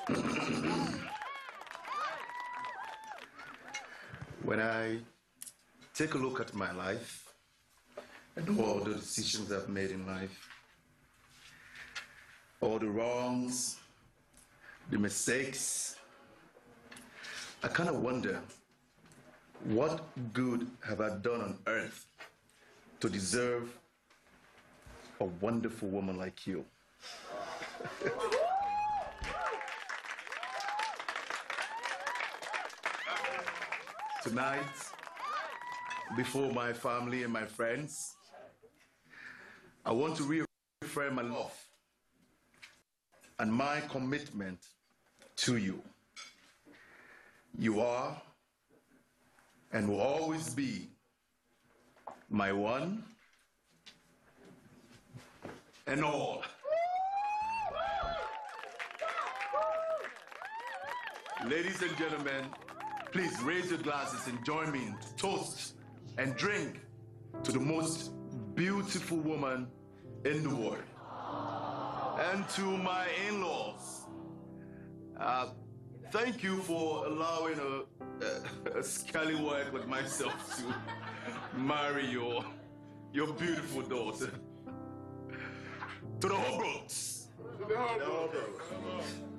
When I take a look at my life and all the decisions I've made in life, all the wrongs, the mistakes, I kind of wonder, what good have I done on earth to deserve a wonderful woman like you? Tonight, before my family and my friends, I want to reaffirm my love and my commitment to you. You are and will always be my one and all. Ladies and gentlemen, please raise your glasses and join me in toast and drink to the most beautiful woman in the world. And to my in-laws, thank you for allowing a scallywag like myself to marry your beautiful daughter. To the Holbrooks. To the Holbrooks.